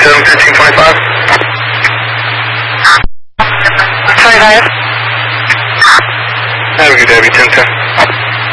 71525. Sorry, guys. Have a good day, 1010.